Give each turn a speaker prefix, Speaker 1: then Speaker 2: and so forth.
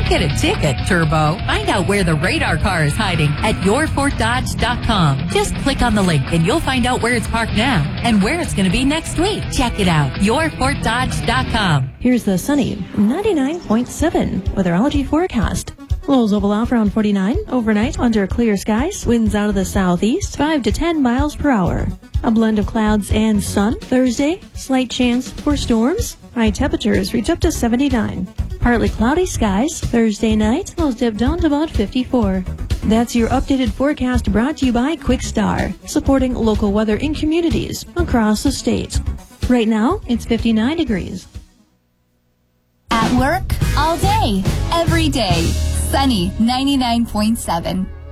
Speaker 1: Don't get a ticket, Turbo. Find out where the radar car is hiding at yourfortdodge.com. Just click on the link and you'll find out where it's parked now and where it's going to be next week. Check it out. yourfortdodge.com.
Speaker 2: Here's the sunny 99.7 weatherology forecast. Lows level off around 49 overnight under clear skies. Winds out of the southeast 5 to 10 miles per hour. A blend of clouds and sun. Thursday, slight chance for storms. High temperatures reach up to 79. Partly cloudy skies. Thursday night, lows dip down to about 54. That's your updated forecast brought to you by Quick Star, supporting local weather in communities across the state. Right now, it's 59 degrees.
Speaker 3: At work, all day, every day. Sunny 99.7.